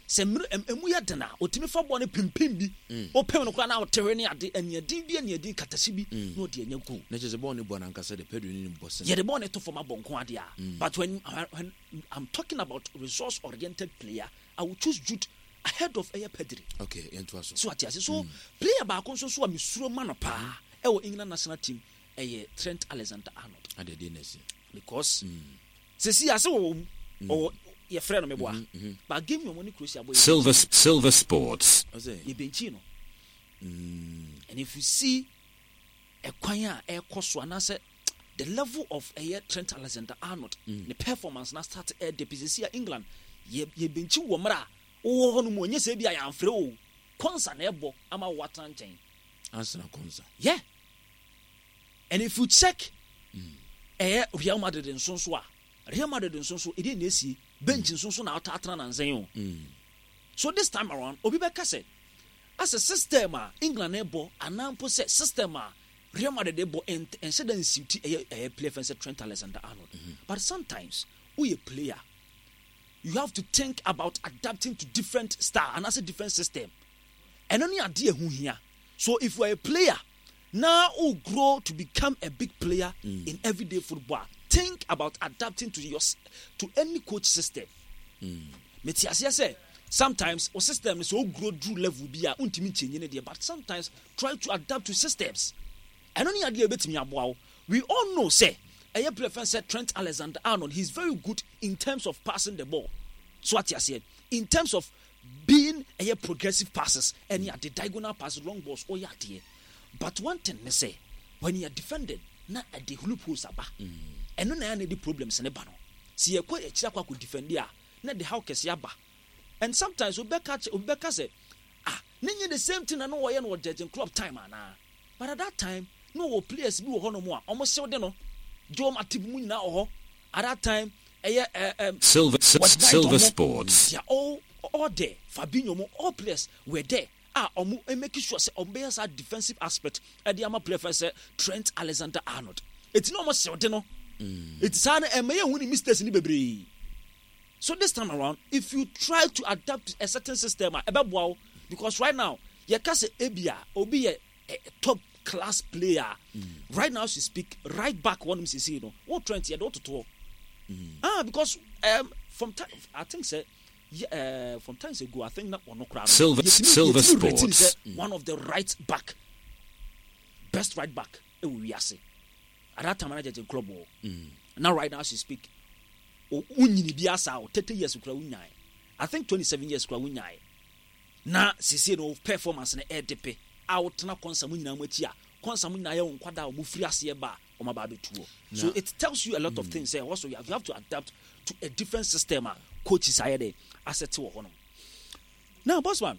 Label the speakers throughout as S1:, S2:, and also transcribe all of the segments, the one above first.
S1: se emu ya dena otimi fa bɔ ne pimpim bi opem no kra na otere ne ade aniadin bi aniadin katasi bi na odi anya go
S2: na je bɔ ne bɔ na nkasa de pedu ni bɔ
S1: ye de bɔ ne to for ma bɔ nko ade a but when I'm talking about resource oriented player, I will choose Jude ahead of Pedri.
S2: Okay, into us.
S1: So atiase so player ba kon so a misuro ma no pa e wo England national team Trent Alexander-Arnold
S2: ade dey nesi
S1: because se si ase wo your friend no me boa but give me money Croatia boy
S3: Silver Sports
S1: ye benchi no and if you see a kwanya e koso anase the level of Trent Alexander-Arnold the performance na start the England ye benchi wo mra wo no mo nye se bia ya amfre o konsa na ebo ama watan chen
S2: answer konsa
S1: yeah and if you check Real Madrid in sonso e dey na esi bench sonso na atatra na nzen o so this time around obi be ka say as a system England ebo anampo say system Real Madrid ebo and said then suit a player for Trent Alexander-Arnold but sometimes we a player you have to think about adapting to different style and as a different system and only idea who here so if you are a player now who grow to become a big player in everyday football, think about adapting to any coach system. Metiasia say sometimes our system is so grow through level be untimi change there, but sometimes try to adapt to systems. And only idea betimi aboa. We all know say a player said Trent Alexander-Arnold, he's very good in terms of passing the ball. So what you said in terms of being a progressive passes and the diagonal passes, long balls, or yet. But one thing they say, when you are defended, na at the loop holes aba. And no na any problems in the bano. See a quite a chakwa could defend ya, na the how kesiaba. And sometimes Ubeka say, nini the same thing I know why no judging club time na. But at that time, no players be no more. Almost so no. Joe Matibu na oho. At that time,
S3: Silver Sports.
S1: Yeah, all there. Fabinho, all players were there. Making sure say obeyers our defensive aspect at the ama player for Trent Alexander-Arnold. It's not much no. It's an winning mistakes in the baby. So this time around, if you try to adapt to a certain system, because right now, you can say Ebia Obi a top class player. Right now, she speak right back one you know what Trent here to because from time I think say. From times ago, I think that one crowd.
S3: Silver Sports.
S1: One of the right back, best right back. At that time, I did a club. Now, right now, she speak. 30 years I think 27 years. Now, she said, "No performance in the RDP. Out na konsamuna mwetia. Konsamuna ya unkwada umufri asiyeba omababetuo." So it tells you a lot of things. Also, you have to adapt to a different system. Coaches are there. Asset wo hono. Now, boss man.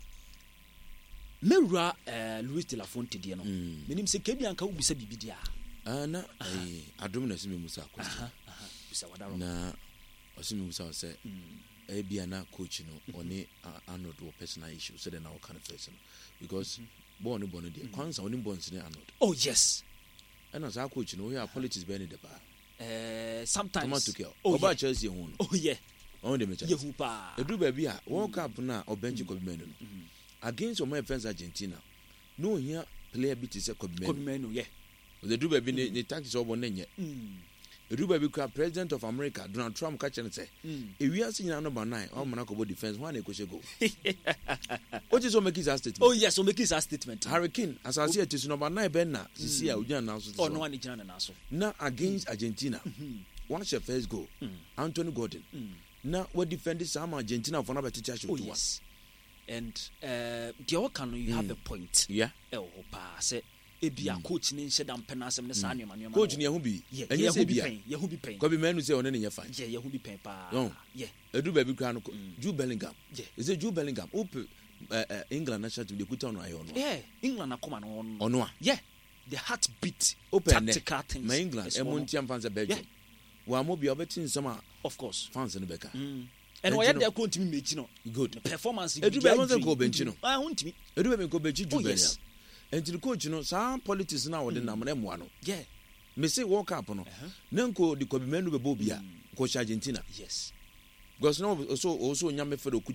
S1: Mewura Luis de la Fonte die no. Menim se kebi anka ubisa bibidia.
S2: Na adom na simi musa question.
S1: Bisa wadaro.
S2: Na osimi musa say bia na coach no oni Arnold wo personal issue so then na kind of person because born dey kwanza oni born sine Arnold.
S1: Oh yes.
S2: And as our coach no we are politics be any the bar.
S1: Sometimes.
S2: Oba Chelsea ho.
S1: Oh yeah.
S2: On the match.
S1: Yehupa.
S2: Edu baby a World Cup na obenchi Kobe Menu. Against my friends Argentina. No here player beat is Kobe
S1: Menu, yeah.
S2: The do baby the tactics obo nenye. Edu baby president of America Donald Trump catch and say, if we are seeing number 9 all Monaco defense one go. What is make his statement?
S1: Oh yes, so make his statement.
S2: Hurricane as I see it is number 9 Ben na see we announce.
S1: Oh no one is announce.
S2: Now against Argentina. Watch your first goal. Anthony Gordon. Now what defended some Argentina for another teacher show.
S1: Oh yes. And the other can you have a point.
S2: Yeah.
S1: Oh pa say ebia coach ni nhyɛ dam penasem ne saa nneɛma nneɛma.
S2: Coach ni ɛho bi.
S1: Ɛnyɛ sɛ bia. Yehu bi pen.
S2: Kobe Menu say ɔne ne nyɛ fine.
S1: Yeah, yehu bi pen pa.
S2: Yeah. Edu baby kra no Jude Bellingham. Yeah. Is it Jude Bellingham? Open England national team dey put on ayo no.
S1: Yeah, England akoma no ono.
S2: Ono.
S1: Yeah. The heartbeat
S2: open
S1: tactical things.
S2: My England emontiam fans Belgium. Wa mo bia obetin some
S1: of course
S2: fans no beka.
S1: And why they continue making no
S2: good
S1: the performance
S2: edu be won go bench no
S1: huntimi
S2: edu be go bench Jude Bellingham. And the coach no some politics now the nam na mo no.
S1: Yeah.
S2: Me say World Cup no. Nanko the Kobe Menu be bobia coach Argentina.
S1: Yes.
S2: Because no also nyame fe do